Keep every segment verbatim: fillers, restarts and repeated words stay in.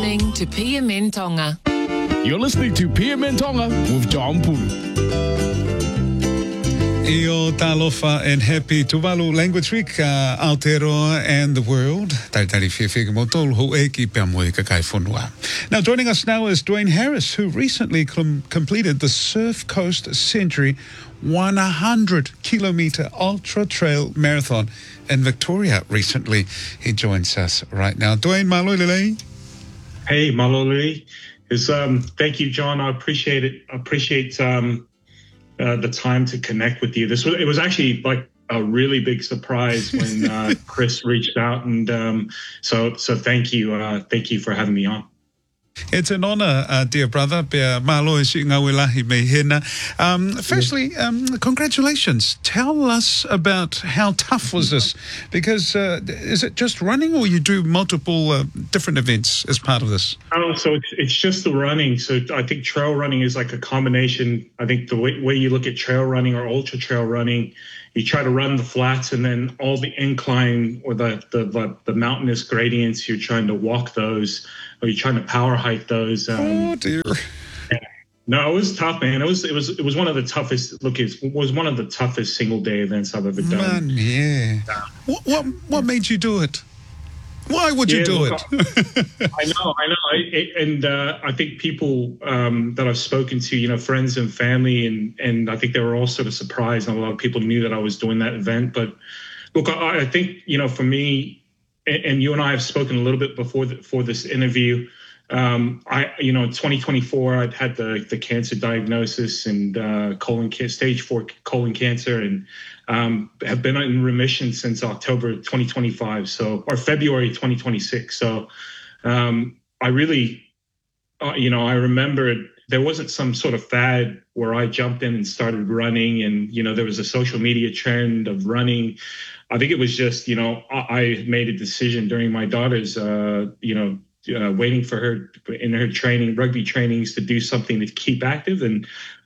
listening to P M N Tonga. You're listening to P M N Tonga with John Pulu. Io talofa and happy Tuvalu Language Week, uh, Aotearoa and the world. Taritari whiwhiga mo tolu ho e ki pia mo i ka kai whonua. Now joining us now is Dwayne Harris, who recently com- completed the Surf Coast Century one hundred kilometre ultra trail marathon in Victoria recently. He joins us right now. Dwayne, malolele. Hey, malolele. Is um, thank you, John. I appreciate it. I appreciate um, uh, the time to connect with you. This was it was actually like a really big surprise when uh, Chris reached out, and um, so so thank you, uh, thank you for having me on. It's an honour, uh, dear brother. Malo e ngawelahi me hena. Um, firstly, um, congratulations. Tell us about how tough was this? Because uh, is it just running, or you do multiple uh, different events as part of this? Oh, so it's, it's just the running. So I think trail running is like a combination. I think the way, way you look at trail running or ultra trail running, you try to run the flats, and then all the incline or the the, the, the mountainous gradients, you're trying to walk those, or you're trying to power hike those. Um, oh dear! Yeah. No, it was tough, man. It was it was it was one of the toughest. Look, it was one of the toughest single day events I've ever done. Man, yeah. yeah. What what what made you do it? Why would you yeah, do look, it? I know, I know, I, and uh, I think people um, that I've spoken to, you know, friends and family, and and I think they were all sort of surprised. And a lot of people knew that I was doing that event. But look, I, I think, you know, for me, and, and you and I have spoken a little bit before the, for this interview. Um, I, you know, in twenty twenty-four, I'd had the the cancer diagnosis and uh, colon stage four colon cancer, and um, have been in remission since October twenty twenty-five, so or February twenty twenty-six. So um, I really, uh, you know, I remembered there wasn't some sort of fad where I jumped in and started running, and you know, there was a social media trend of running. I think it was just, you know, I, I made a decision during my daughter's, uh, you know. Uh, waiting for her in her training, rugby trainings, to do something to keep active. And,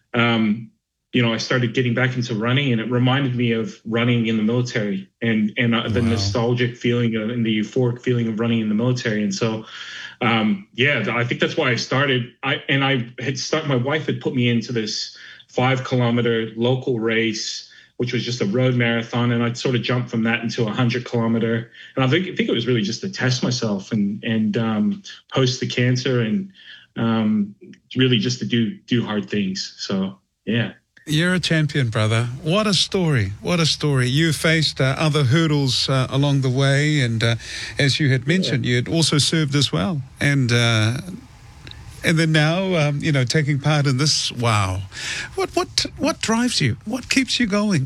um, you know, I started getting back into running, and it reminded me of running in the military and, and uh, the wow. nostalgic feeling of, and the euphoric feeling of running in the military. And so, um, yeah, I think that's why I started. I, and I had started, my wife had put me into this five kilometer local race, which was just a road marathon, and I'd sort of jumped from that into a hundred kilometer. And I think I think it was really just to test myself and and um, post the cancer, and um, really just to do do hard things. So yeah. You're a champion, brother. What a story. What a story. You faced uh, other hurdles uh, along the way, and uh, as you had mentioned, yeah. you had also served as well. And uh, And then now, um, you know, taking part in this. Wow, what what what drives you? What keeps you going?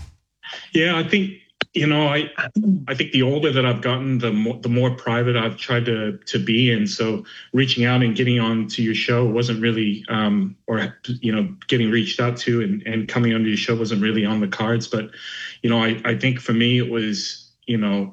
Yeah, I think you know, I I think the older that I've gotten, the more the more private I've tried to to be, and so reaching out and getting on to your show wasn't really, um, or you know, getting reached out to and, and coming onto your show wasn't really on the cards. But you know, I I think for me it was, you know,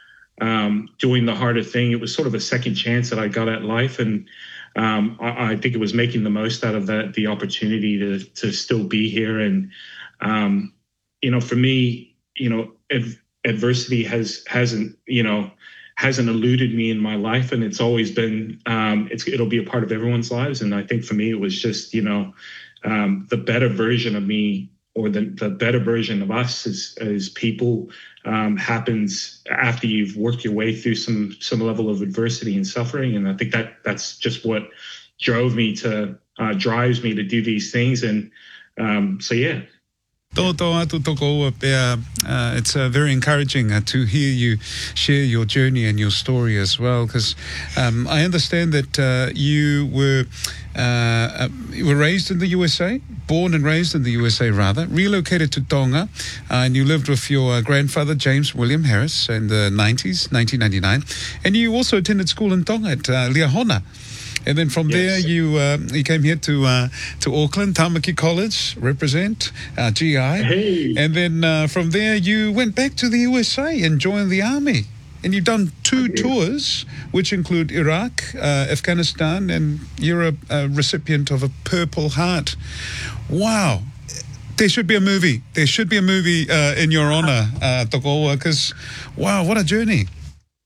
um, doing the harder thing. It was sort of a second chance that I got at life, and. Um, I, I think it was making the most out of that, the opportunity to to still be here. And, um, you know, for me, you know, ad- adversity has, hasn't, you know, hasn't eluded me in my life. And it's always been, um, it's, it'll be a part of everyone's lives. And I think for me, it was just, you know, um, the better version of me, or the, the better version of us as, as people um, happens after you've worked your way through some some level of adversity and suffering. And I think that that's just what drove me to, uh, drives me to do these things. And um, so, yeah. Tō atu toko pea. Uh, it's uh, very encouraging uh, to hear you share your journey and your story as well, because um, I understand that uh, you were uh, uh, you were raised in the U S A, born and raised in the U S A rather, relocated to Tonga, uh, and you lived with your uh, grandfather James William Harris in the nineties, nineteen ninety-nine, and you also attended school in Tonga at uh, Liahona. And then from yes. there, you uh, you came here to uh, to Auckland, Tamaki College, represent uh, G I. Hey. And then uh, from there, you went back to the U S A and joined the army. And you've done two tours, which include Iraq, uh, Afghanistan, and you're a, a recipient of a Purple Heart. Wow. There should be a movie. There should be a movie uh, in your honor, uh, Tokoa, because, wow, what a journey.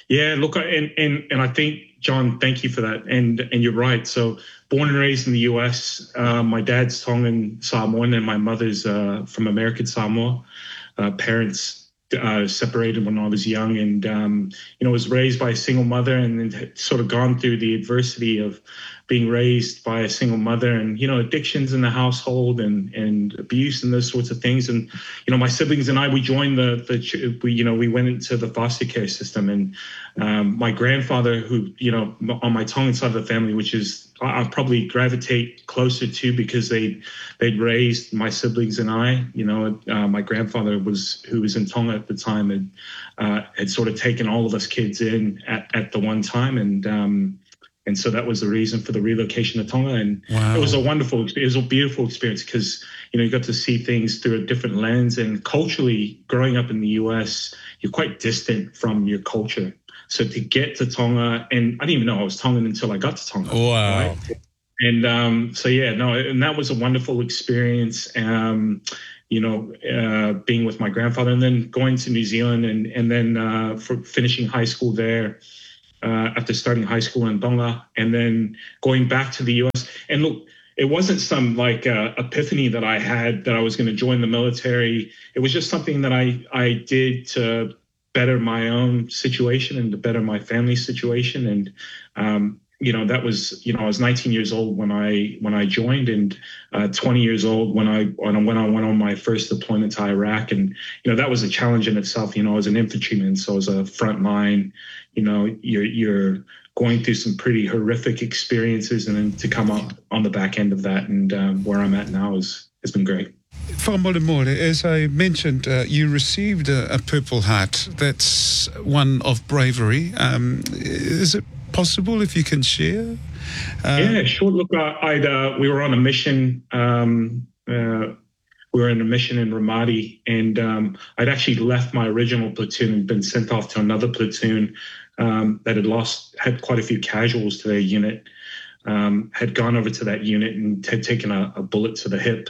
Yeah, look, and and and I think, John, thank you for that. And and you're right. So born and raised in the U S, uh, my dad's Tongan Samoan and my mother's uh, from American Samoa. Uh, parents uh, separated when I was young, and um, you know, was raised by a single mother, and then sort of gone through the adversity of being raised by a single mother, and you know, addictions in the household, and and abuse and those sorts of things. And you know, my siblings and I, we joined the the we you know we went into the foster care system, and um, my grandfather, who you know on my Tongan side of the family, which is I probably gravitate closer to because they they'd raised my siblings and I. You know, uh, my grandfather was who was in Tonga at the time, and uh, had sort of taken all of us kids in at, at the one time, and um, and so that was the reason for the relocation to Tonga. And Wow. it was a wonderful, it was a beautiful experience because you know you got to see things through a different lens, and culturally, growing up in the U S, you're quite distant from your culture. So to get to Tonga, and I didn't even know I was Tongan until I got to Tonga. Wow. Right? And um, so, yeah, no, and that was a wonderful experience, um, you know, uh, being with my grandfather, and then going to New Zealand, and, and then uh, for finishing high school there uh, after starting high school in Tonga, and then going back to the U S. And look, it wasn't some like uh, epiphany that I had that I was going to join the military. It was just something that I, I did to better my own situation and to better my family situation. And, um, you know, that was, you know, I was nineteen years old when I, when I joined, and uh, twenty years old when I, when I went on, went on my first deployment to Iraq. And, you know, that was a challenge in itself. You know, I was an infantryman, so I was a front line, you know, you're, you're going through some pretty horrific experiences, and then to come up on the back end of that, and um, where I'm at now is, has been great. Whakamole, as I mentioned, uh, you received a, a Purple Heart. That's one of bravery. Um, is it possible if you can share? Uh, yeah, sure. Look, uh, I'd, uh, we were on a mission. Um, uh, we were on a mission in Ramadi, and um, I'd actually left my original platoon and been sent off to another platoon um, that had lost, had quite a few casuals to their unit, um, had gone over to that unit and had taken a, a bullet to the hip.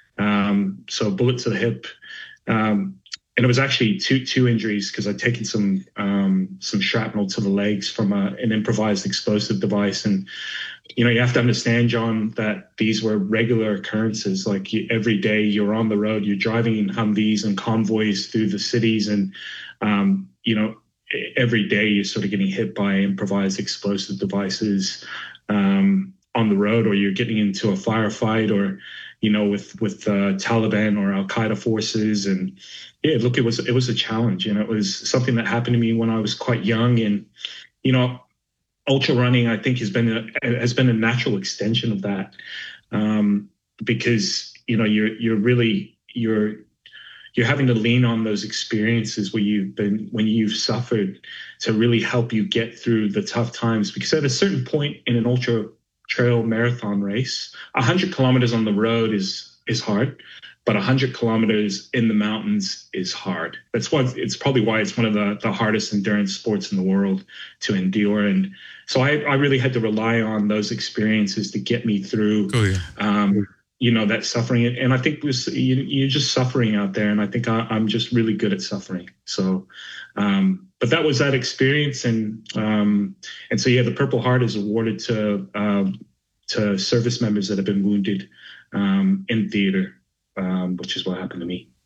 Um, so a bullet to the hip, um, and it was actually two two injuries because I'd taken some um, some shrapnel to the legs from a, an improvised explosive device. And you know, you have to understand, John, that these were regular occurrences. Like you, every day you're on the road, you're driving in Humvees and convoys through the cities, and um, you know, every day you're sort of getting hit by improvised explosive devices um, on the road, or you're getting into a firefight, or you know, with with uh, Taliban or Al Qaeda forces. And yeah, look, it was it was a challenge, and it was something that happened to me when I was quite young. And you know, ultra running, I think, has been a, has been a natural extension of that, um, because you know you're you're really you're you're having to lean on those experiences where you've been when you've suffered to really help you get through the tough times. Because at a certain point in an ultra trail marathon race, one hundred kilometers on the road is is hard, but one hundred kilometers in the mountains is hard. That's why it's probably why it's one of the, the hardest endurance sports in the world to endure. And so I, I really had to rely on those experiences to get me through, Oh, yeah. um, you know, that suffering. And I think was, you, you're just suffering out there. And I think I, I'm just really good at suffering. So, um, but that was that experience. And, um, and so, yeah, the Purple Heart is awarded to, uh, to service members that have been wounded, um, in theater, um, which is what happened to me.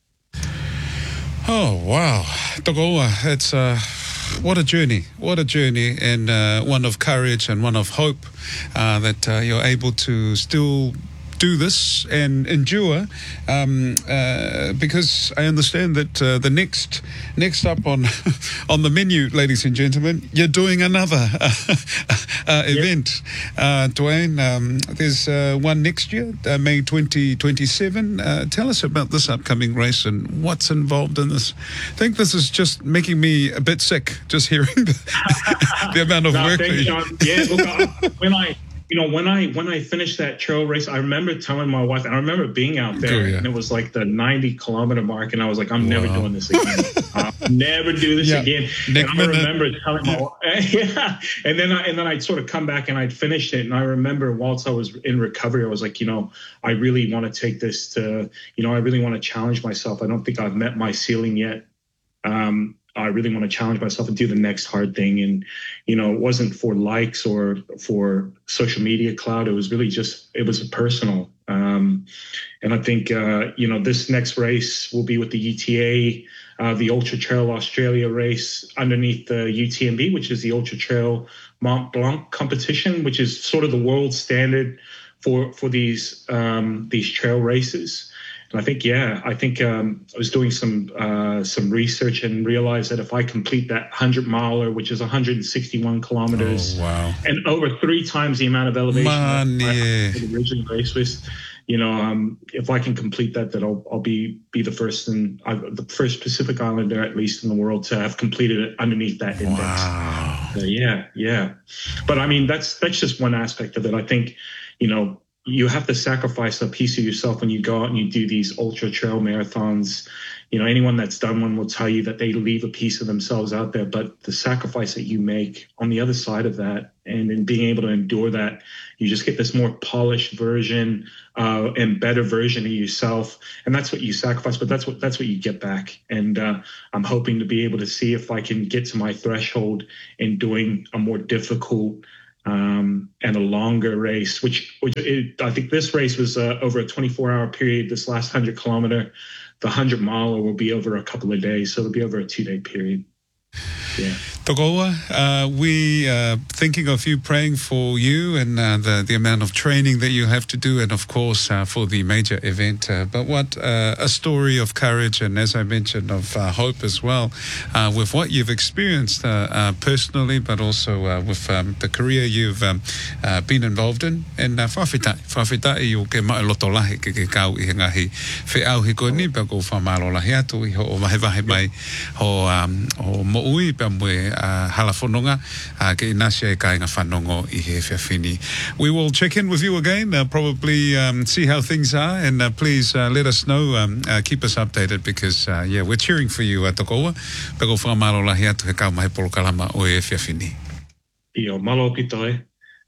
Oh, wow. Tokoa, it's uh, what a journey. What a journey, and uh, one of courage and one of hope uh, that uh, you're able to still do this and endure, um, uh, because I understand that uh, the next next up on on the menu, ladies and gentlemen, you're doing another uh, uh, event. Uh, Dwayne, um, there's uh, one next year, uh, May twenty twenty-seven. Uh, tell us about this upcoming race and what's involved in this. I think this is just making me a bit sick, just hearing the, the amount of no, work. Thanks, John. Yeah, look, I, when I You know, when I when I finished that trail race, I remember telling my wife, and I remember being out there, oh, yeah. and it was like the ninety kilometer mark, and I was like, I'm wow. never doing this again. I'll never do this yeah. again. Nick and I remember telling my wife, yeah, and then I, and then I'd sort of come back and I'd finished it, and I remember whilst I was in recovery, I was like, you know, I really want to take this to, you know, I really want to challenge myself. I don't think I've met my ceiling yet. Um, I really want to challenge myself and do the next hard thing. And, you know, it wasn't for likes or for social media clout. It was really just, it was personal. Um, and I think, uh, you know, this next race will be with the U T A, uh, the Ultra Trail Australia race underneath the U T M B, which is the Ultra Trail Mont Blanc competition, which is sort of the world standard for, for these, um, these trail races. And I think, yeah, I think um, I was doing some uh, some research and realized that if I complete that hundred miler, which is one hundred sixty-one kilometers, oh, wow. and over three times the amount of elevation Man, that yeah. I originally raced with, you know, um, if I can complete that, that I'll, I'll be be the first and the first Pacific Islander, at least in the world, to have completed it underneath that index. Wow. So, yeah, yeah. But I mean, that's that's just one aspect of it. I think, you know, you have to sacrifice a piece of yourself when you go out and you do these ultra trail marathons. You know, anyone that's done one will tell you that they leave a piece of themselves out there, but the sacrifice that you make on the other side of that, and in being able to endure that, you just get this more polished version uh, and better version of yourself. And that's what you sacrifice, but that's what, that's what you get back. And uh, I'm hoping to be able to see if I can get to my threshold in doing a more difficult Um, and a longer race, which, which it, I think this race was uh, over a twenty-four hour period. This last hundred kilometer, the hundred miler will be over a couple of days. So it'll be over a two day period. Yeah. Togoa, uh, we uh, thinking of you, praying for you and uh, the, the amount of training that you have to do, and of course uh, for the major event. Uh, but what uh, a story of courage, and as I mentioned, of uh, hope as well, uh, with what you've experienced uh, uh, personally, but also uh, with um, the career you've um, uh, been involved in. And uh, whawhitai, whawhitai o ke mai loto lahi ke ke kau i ngahi whi au hi koe ni pa ko whamaro lahi atu i ho o wahe wahe mai ho, um, ho moui pa mwe Uh, halafononga uh, ke inasia e kainga whanongo I he whiawhini. We will check in with you again, uh, probably um, see how things are, and uh, please uh, let us know, um, uh, keep us updated, because uh, yeah, we're cheering for you, uh, Tokoa. Peko whamaro lahi atu he kau mahi polokalama o e whiawhini. Io, malo ki toi.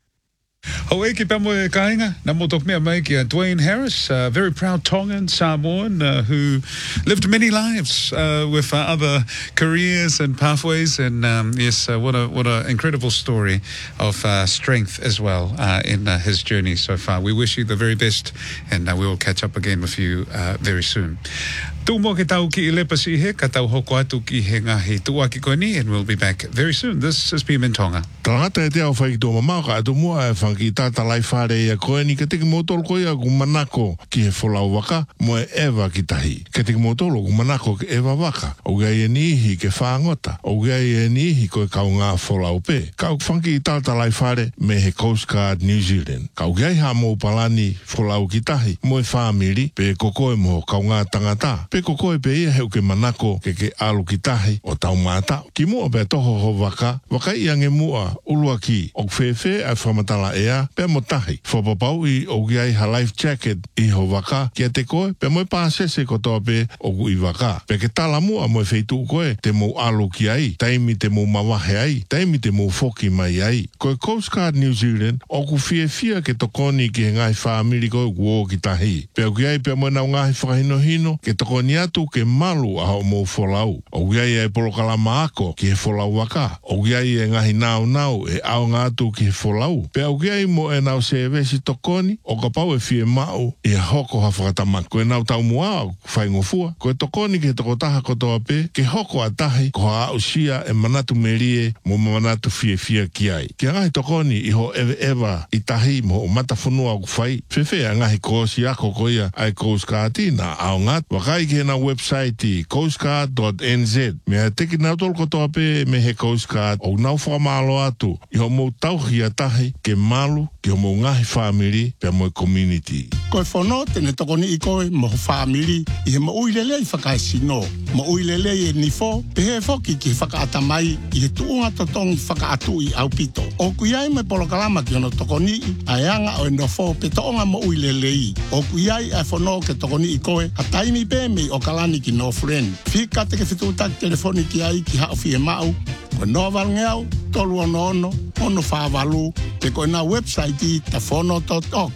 Ho e ki pamo e kainga, na motok mea mai ki Dwayne Harris, a very proud Tongan, Samoan, uh, who lived many lives uh, with uh, other careers and pathways, and um, yes, uh, what a what an incredible story of uh, strength as well uh, in uh, his journey so far. We wish you the very best, and uh, we will catch up again with you uh, very soon. Tu mo ke tau ki I lepasi he, ka tau hoko atu ki he ngahi tua ki koe ni, and we'll be back very soon. This is P M N Tonga. Tangata e te au whai tō mamau ka atu mua e whanki tāta lai whare ia koe ni, ka teki motolo koe a ku manako ki he wholau waka, mo e ewa ki tahi. Ka teki motolo ku manako ki ewa waka, o gai e nihi ke whangota, o gai e nihi koe kau ngā wholau pe. Kau whanki tāta lai whare me he Coast Guard New Zealand. Kau gai ha mō palani wholau ki tahi, mo e whamiri, pe koko e mo kau ngā tangata. Pe koko e pe ia heu ke manako ke ke alu ki tahi o tau mātau. Ki mua pe toho ho waka, waka I ange mua ulua ki o whewhe a whamatala ea pe mo tahi. Whapapau I o giai ha life jacket I ho waka kia te koe pe mo e pāsese ko toa pe o gu I waka. Pe ke tala mua mo e wheitu koe te mo alu ki ai, taimi te mo mawahe ai, taimi te mo foki mai ai. Koe Coast Guard New Zealand o ku fie fia ke tokoni ki he ngai whaamiri koe kuo ki tahi. Pe o giai pe mo e nau ngai whakahino hino ke tokoni ni atu ke malu a ho mo folau. O giai e polokalama ako ki he folau waka. O giai e ngahi nau nau e au ngā atu ki he folau. Pe au giai mo e nau se vesi tokoni o ka pau e fie mau I a hoko ha whakatamak. Ko e nau tau mua o whaingofua. Ko e tokoni ke toko taha kotoa pe ke hoko a tahi ko ha au sia e manatu merie mo manatu fie fie ki ai. Ki a ngahi tokoni I ho ewe ewa I tahi mo o matafunua ku whai. Whewhe a ngahi koosi ako ko ia ai Coast Guard na au ngat. Wakai ke na website I coast guard dot n z. Mea teki nau tol kotoa pe me he Coast Guard o nau whamalo atu I ho mou tauhi a tahi ke malu ki ho mou ngahi whamiri pe mo community. Koe whono tene tokoni I koe mo whamiri I he mo uilele I whakaisino. Mo uilele I nifo pe he whoki ki whakaatamai I he tuunga totongi whakaatu I aupito. O kuiai me polokalama ki ono tokoni I anga o nofo pe toonga mo uilele I. O kuiai ai whono ke tokoni I koe a taimi pe me o kalani ki no friend. Fika te ke whitutak telefoni ki ai ki hao fie mau. Ko no valngeau, tolu ono ono, ono whāwalu, te koe na website I tafono dot org.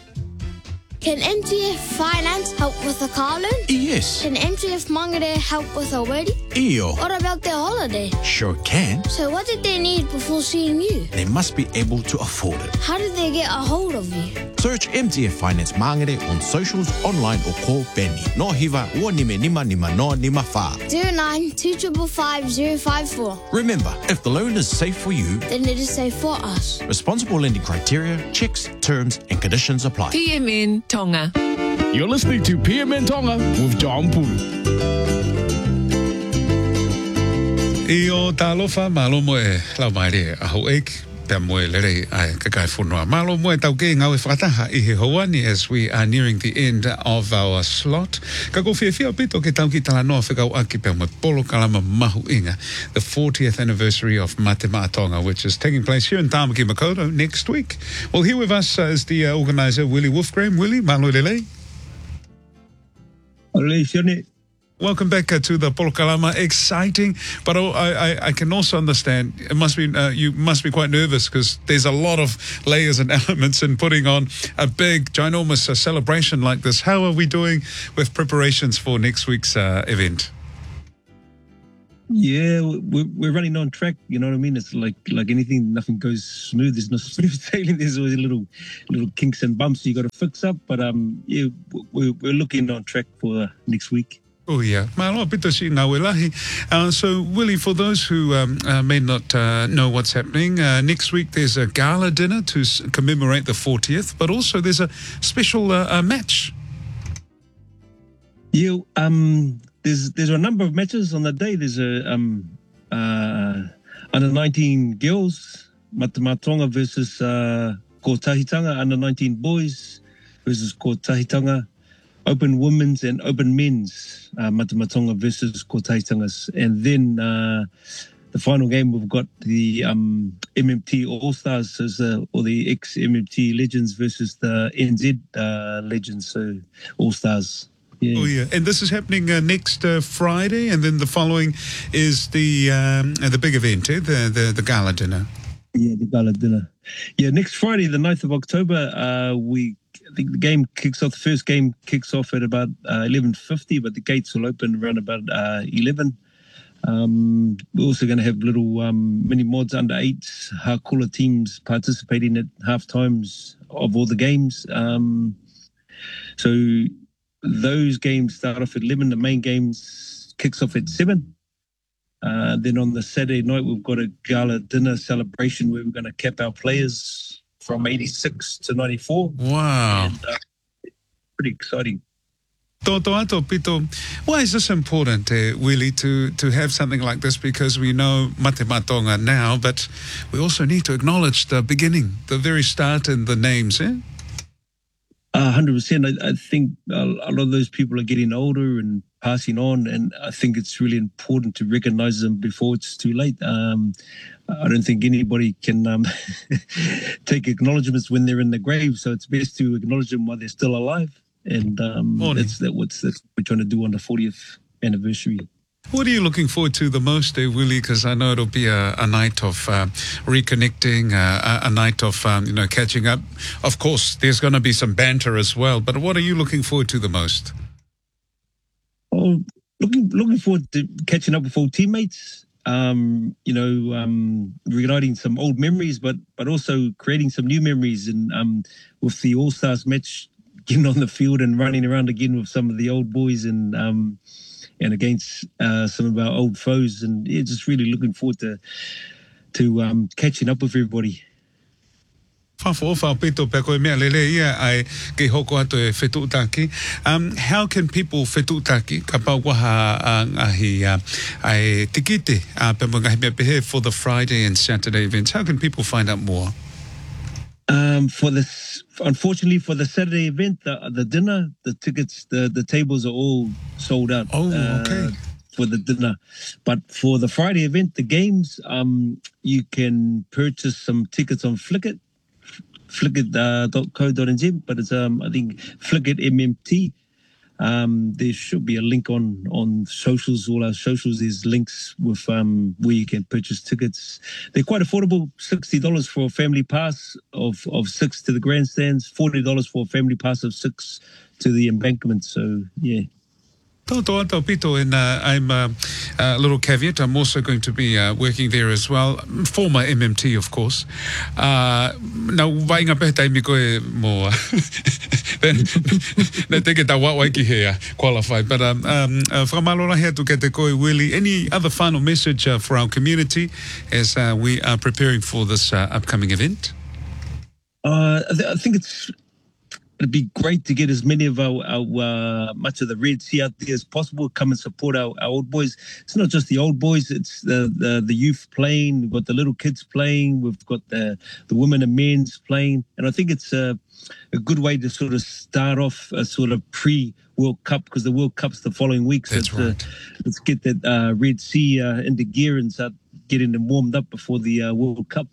Can M T F Finance help with a car loan? Yes. Can M T F Mangere help with a wedding? Iyo. What about their holiday? Sure can. So what did they need before seeing you? They must be able to afford it. How did they get a hold of you? Search M T F Finance Mangere on socials, online or call Benny. No hiva, ua nime nima nima no nima fa. zero nine two five five zero five four. Remember, if the loan is safe for you, Then it is safe for us. responsible lending criteria, checks, terms and conditions apply. P M N Tonga. You're listening to P M N Tonga with John Pulu. I o talofa malo mo e lau mai re a ho ek pe mo e lere ai ka kai funua malo mo e tau ke ngau e whakataha I he hoani as we are nearing the end of our slot. Ka ko fia fia pito ke tau ki tala noa whikau aki pe mo polo kalama mahu inga, the fortieth anniversary of Mate Maatonga, which is taking place here in Tāmaki Makaurau next week. Well, here with us uh, is the uh, organizer Willie Wolfgram. Willie, malo lele. Ole sione. Welcome back uh, to the Polo Kalama. Exciting, but oh, I, I, I can also understand it must be uh, you must be quite nervous because there's a lot of layers and elements in putting on a big, ginormous uh, celebration like this. How are we doing with preparations for next week's uh, event? Yeah, we're, we're running on track. You know what I mean? It's like like anything, nothing goes smooth. There's no smooth sailing. There's always a little little kinks and bumps you got to fix up. But um, yeah, we're, we're looking on track for uh, next week. Oh, yeah. Malo pito si ngawelahi. Uh, so, Willie, for those who um, uh, may not uh, know what's happening, uh, next week there's a gala dinner to s- commemorate the fortieth, but also there's a special uh, uh, match. Yeah, um, there's there's a number of matches on the day. There's a um, uh, under nineteen girls, Mate Maatonga versus uh, Ko Tahitanga, under nineteen boys versus Ko Tahitanga. Open women's and open men's, uh, Mate Maatonga versus Ko Tahitangas. And then uh, the final game, we've got the um, M M T All-Stars, so the, or the ex-M M T Legends versus the N Z uh, Legends, so All-Stars. Yeah. Oh, yeah. And this is happening uh, next uh, Friday, and then the following is the um, uh, the big event, eh? the, the, the gala dinner. Yeah, the gala dinner. Yeah, next Friday, the ninth of October, uh, we I think the game kicks off. The first game kicks off at about uh, eleven fifty, but the gates will open around about uh, eleven. Um, we're also going to have little um, mini mods under eights, Hakula teams participating at half times of all the games. Um, so those games start off at eleven. The main games kicks off at seven. Uh, then on the Saturday night, we've got a gala dinner celebration where we're going to cap our players from eighty-six to ninety-four. Wow. And, uh, pretty exciting. Toto ato pito, why is this important, uh, Willie, to, to have something like this? Because we know Mate Maatonga now, but we also need to acknowledge the beginning, the very start and the names, eh? Uh, one hundred percent. I, I think a, a lot of those people are getting older and passing on, and I think it's really important to recognize them before it's too late. Um, I don't think anybody can um, take acknowledgements when they're in the grave, so it's best to acknowledge them while they're still alive. And um, that's, that, what's, that's what we're trying to do on the fortieth anniversary. What are you looking forward to the most, eh, Willie? Because I know it'll be a, a night of uh, reconnecting, uh, a, a night of um, you know catching up. Of course, there's going to be some banter as well. But what are you looking forward to the most? Oh, looking looking forward to catching up with old teammates. Um, you know, um, reigniting some old memories, but but also creating some new memories. And um, with the All Stars match, getting on the field and running around again with some of the old boys and. Um, and against uh, some of our old foes, and yeah, just really looking forward to to um, catching up with everybody. Um, how can people fetutaki for the Friday and Saturday events? How can people find out more? Um, for this, unfortunately, for the Saturday event, the, the dinner, the tickets, the, the tables are all sold out. Oh, okay. Uh, for the dinner, but for the Friday event, the games, um, you can purchase some tickets on Flickr, flickr dot co dot n z. But it's um, I think Flickr M M T. Um, there should be a link on on socials. All our socials is links with um where you can purchase tickets. They're quite affordable. Sixty dollars for a family pass of of six to the grandstands. Forty dollars for a family pass of six to the embankment. So yeah. Toto Ato Pito, and uh, I'm uh, a little caveat. I'm also going to be uh, working there as well. Former M M T, of course. Uh, now, vainga pehtai mi koe mo. Na teke ta waiki here qualified. But um, um, uh, whakamalola hea tu kete koe, Willie. Any other final message uh, for our community as uh, we are preparing for this uh, upcoming event? Uh, I, th- I think it's it'd be great to get as many of our, our uh, much of the Red Sea out there as possible. Come and support our, our old boys. It's not just the old boys; it's the, the the youth playing. We've got the little kids playing. We've got the the women and men's playing. And I think it's a, a good way to sort of start off a sort of pre World Cup, because the World Cup's the following week. So That's it's, right. uh, let's get that uh, Red Sea uh, into gear and start getting them warmed up before the uh, World Cup.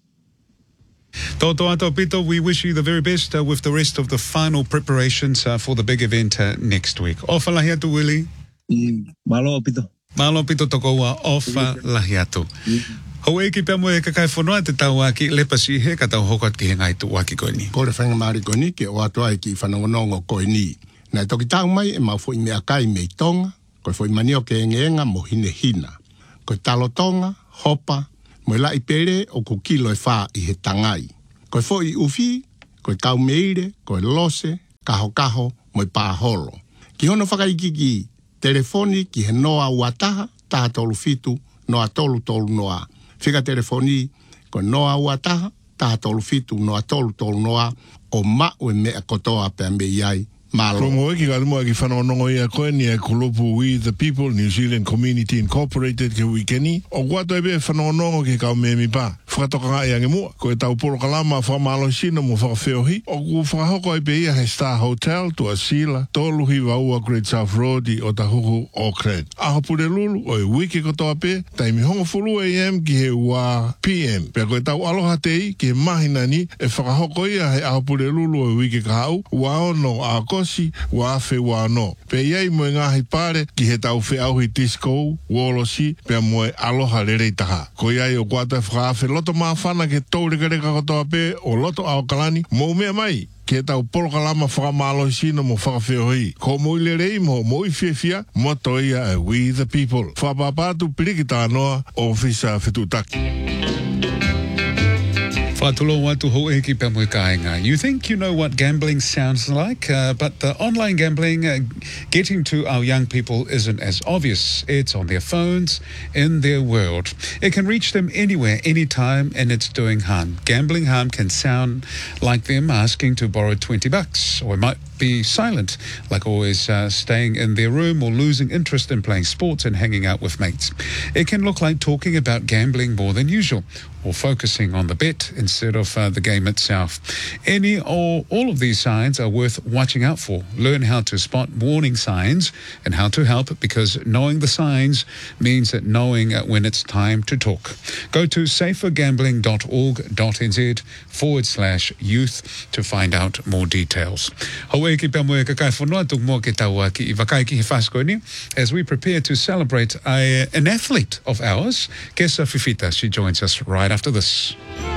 Toto Ato Pito, we wish you the very best uh, with the rest of the final preparations uh, for the big event uh, next week. Ofa lahi atu, Willie. Mm, malo pito. Malo pito toko ua ofa lahi atu. Hau e ki pia mo e kakai whanua te tau aki lepasi he ka tau hokot ki he ngai tu waki koe ni. Ko le whainga maari koe ni, ke o atua e ki whanongonongo koe ni. Nai toki tau mai e mau fo i mea kai mei tonga, koe fo i manio ke engeenga mo hine hina. Koe talo tonga, hopa, mo la i pere o ku kilo e wha i he tangai. Koe fo i ufi, koe kau meire, koe lose, kaho kaho, mo i pāholo. Ki hono whakaiki ki telefoni ki he noa uataha, taha tolu fitu, noa tolu tolu noa. Whika telefoni, koe noa uataha, taha tolu fitu, noa tolu tolu noa, o mau e mea kotoa pe me iai. Rongo eki ka lumua ki whanongongo ia koe ni e kulupu We the People, New Zealand Community Incorporated ke wikeni. O guato ebe whanongongo ki kau me mi pā. Whakatoka ngā ia nge mua. Ko e tau poro kalama whamalo sina mo whakawheohi. O ku whakahoko ebe ia he Star Hotel, tua Sila, toluhi waua Great South Road i o tahuku Auckland. Aho pure lulu o e wiki kotoa pe, taimi hongo fulu A M ki he ua P M. Pea ko e tau aloha tei ki he mahina ni e whakahoko ia he aho pure lulu o e wiki kahau. Ua ono a kosi, ua afe ua no. Pe iei mo e ngahi pare ki he tau whi auhi disco, wolosi, pea mo e aloha rerei taha. Ko iei o guata e whakaafe loto maa whana ke taurika reka kotoa pe o loto ao kalani, mo mea mai. Ke tau polo kalama whakamalo sino mo whakawheohi. Ko mo i lerei mo mo i whiawhia, mo toia e We the People. Whapapatu pirikita anoa o Fisa Fetutaki. Whatulo watu ho e ki pia mo i kāinga. You think you know what gambling sounds like, uh, but the online gambling uh, getting to our young people isn't as obvious. It's on their phones, in their world. It can reach them anywhere, anytime, and it's doing harm. Gambling harm can sound like them asking to borrow twenty bucks, or it might be silent, like always uh, staying in their room or losing interest in playing sports and hanging out with mates. It can look like talking about gambling more than usual, or focusing on the bet instead of uh, the game itself. Any or all of these signs are worth watching out for. Learn how to spot warning signs and how to help, because knowing the signs means that knowing when it's time to talk. Go to safergambling.org.nz forward slash youth to find out more details. Hawaii ki pia moe kakai whanua tuk mo ke tau ki i wakai ki he whaskoni as we prepare to celebrate a, an athlete of ours, Kesa Fifita. She joins us right after this.